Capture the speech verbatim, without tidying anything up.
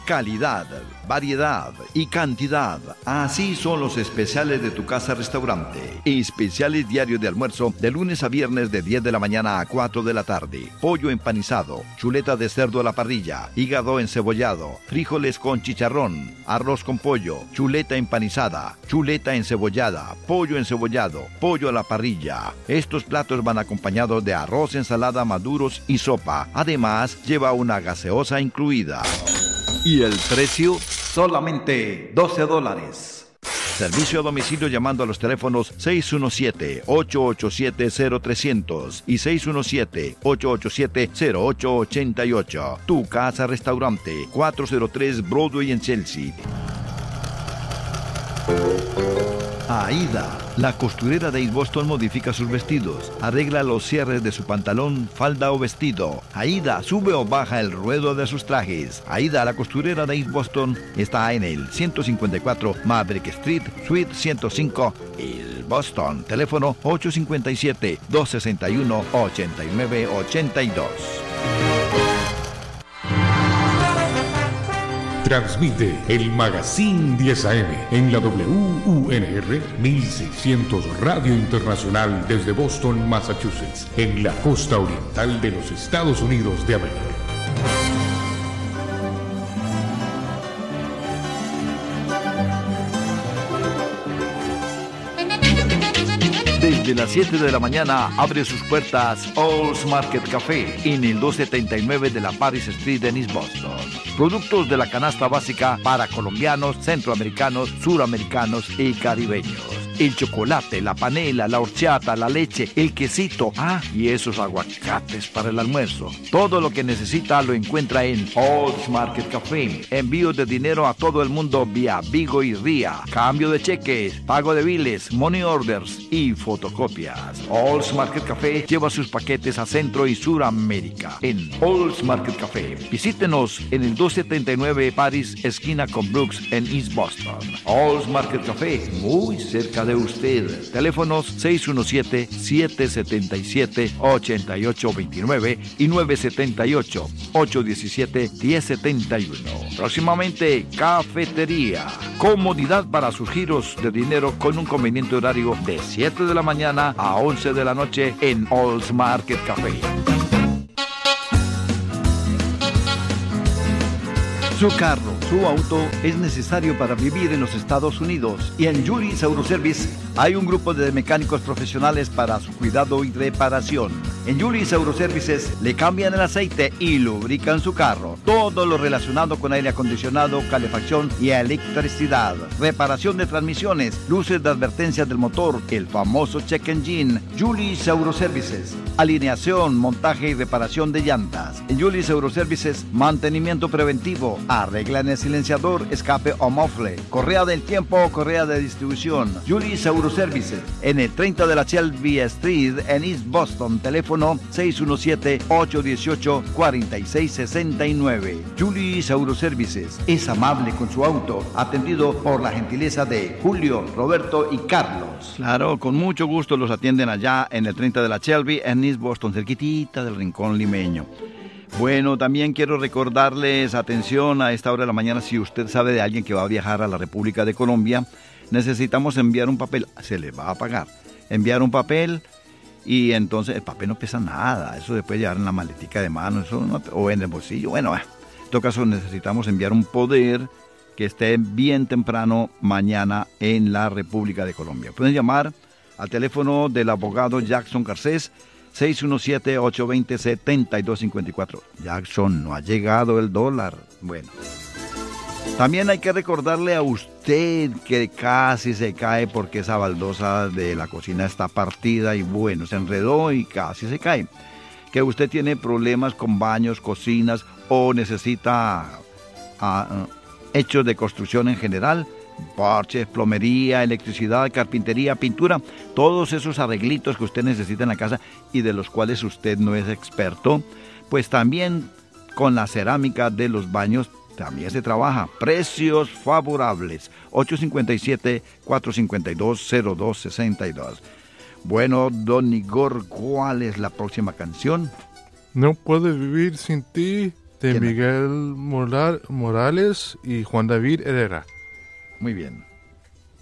Calidad, variedad y cantidad. Así son los especiales de tu casa restaurante. Especiales diarios de almuerzo de lunes a viernes de diez de la mañana a cuatro de la tarde. Pollo empanizado, chuleta de cerdo a la parrilla, hígado encebollado, frijoles con chicharrón, arroz con pollo, chuleta empanizada, chuleta encebollada, pollo encebollado, pollo a la parrilla. Estos platos van acompañados de arroz, ensalada, maduros y sopa. Además, lleva una gaseosa incluida. ¿Y el precio? Solamente doce dólares. Servicio a domicilio llamando a los teléfonos seis uno siete, ocho ocho siete, cero trescientos y seis uno siete, ocho ocho siete, cero ocho ocho ocho. Tu Casa Restaurante, cuatrocientos tres Broadway en Chelsea. Aida, la costurera de East Boston, modifica sus vestidos, arregla los cierres de su pantalón, falda o vestido. Aida sube o baja el ruedo de sus trajes. Aida, la costurera de East Boston, está en el ciento cincuenta y cuatro Maverick Street, Suite ciento cinco, East Boston. Teléfono ocho cinco siete, dos seis uno, ocho nueve ocho dos. Transmite el Magazine diez A M en la W U N R mil seiscientos Radio Internacional desde Boston, Massachusetts, en la costa oriental de los Estados Unidos de América. Desde las siete de la mañana abre sus puertas All's Market Café en el doscientos setenta y nueve de la Paris Street en East Boston. Productos de la canasta básica para colombianos, centroamericanos, suramericanos y caribeños. El chocolate, la panela, la horchata, la leche, el quesito, ah, y esos aguacates para el almuerzo. Todo lo que necesita lo encuentra en All's Market Café. Envío de dinero a todo el mundo vía Vigo y Ría. Cambio de cheques, pago de biles, money orders y fotocopias. All's Market Café lleva sus paquetes a Centro y Suramérica. En All's Market Café. Visítenos en el doscientos setenta y nueve Paris, esquina con Brooks en East Boston. All's Market Café, muy cerca de usted. Teléfonos seis uno siete, siete siete siete, ocho ocho dos nueve y nueve siete ocho, ocho uno siete, uno cero siete uno. Próximamente, cafetería. Comodidad para sus giros de dinero con un conveniente horario de siete de la mañana a once de la noche en All's Market Café. Su carro, su auto es necesario para vivir en los Estados Unidos, y en Julius Autoservice hay un grupo de mecánicos profesionales para su cuidado y reparación. En Julius Autoservices le cambian el aceite y lubrican su carro. Todo lo relacionado con aire acondicionado, calefacción y electricidad. Reparación de transmisiones, luces de advertencia del motor, el famoso check engine. Julius Autoservices. Alineación, montaje y reparación de llantas. En Julius Autoservices, mantenimiento preventivo. Arreglan el silenciador, escape o mofle, correa del tiempo o correa de distribución. Julius Autoservices, en el treinta de la Shelby Street en East Boston. Teléfono seis uno siete, ocho uno ocho, cuatro seis seis nueve. Julius Autoservices es amable con su auto, atendido por la gentileza de Julio, Roberto y Carlos. Claro, con mucho gusto los atienden allá en el treinta de la Shelby en East Boston, cerquitita del Rincón Limeño. Bueno, también quiero recordarles, atención, a esta hora de la mañana, si usted sabe de alguien que va a viajar a la República de Colombia, necesitamos enviar un papel, se le va a pagar, enviar un papel, y entonces el papel no pesa nada, eso se puede llevar en la maletica de mano, eso no, o en el bolsillo. Bueno, en todo caso necesitamos enviar un poder que esté bien temprano mañana en la República de Colombia. Pueden llamar al teléfono del abogado Jackson Garcés, seis uno siete, ocho dos cero, siete dos cinco cuatro. Jackson, no ha llegado el dólar. Bueno, también hay que recordarle a usted que casi se cae porque esa baldosa de la cocina está partida y bueno, se enredó y casi se cae. Que usted tiene problemas con baños, cocinas o necesita uh, hechos de construcción en general, parches, plomería, electricidad, carpintería, pintura, todos esos arreglitos que usted necesita en la casa y de los cuales usted no es experto, pues también con la cerámica de los baños también se trabaja. Precios favorables. ocho cinco siete, cuatro cinco dos, cero dos seis dos. Bueno, don Igor, ¿cuál es la próxima canción? No puedo vivir sin ti, de ¿Quién? Miguel Moral- Morales y Juan David Herrera. Muy bien.